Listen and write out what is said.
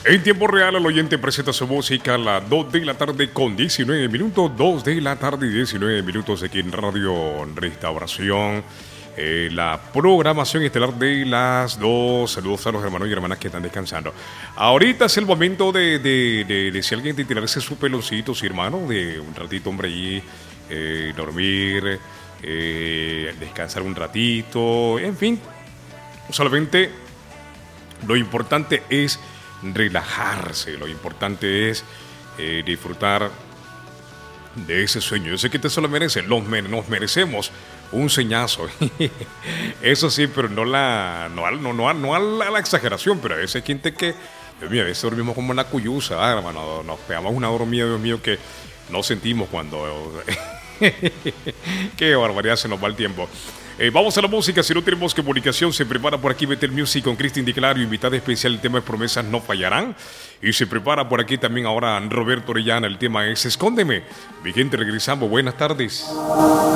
En tiempo real, el oyente presenta su música a las 2 de la tarde con 19 minutos. 2 de la tarde y 19 minutos aquí en Radio Restauración. La programación estelar de las 2. Saludos a los hermanos y hermanas que están descansando. Ahorita es el momento de si alguien te tirarse su peloncito, sí, hermano, de un ratito, hombre, allí, dormir, descansar un ratito, en fin. Solamente lo importante es relajarse, lo importante es disfrutar de ese sueño. Yo sé que te se lo merecen, nos merecemos un sueñazo. Eso sí, pero no a la exageración, pero a veces hay gente que, Dios mío, a veces dormimos como en la cuyusa, hermano, nos pegamos una dormida, Dios mío, que no sentimos cuando... Qué barbaridad, se nos va el tiempo. Vamos a la música, si no tenemos comunicación, se prepara por aquí Betel Music con Cristin Di Clario, invitada especial, el tema de promesas no fallarán. Y se prepara por aquí también ahora Roberto Orellana, el tema es Escóndeme. Mi gente, regresamos, buenas tardes.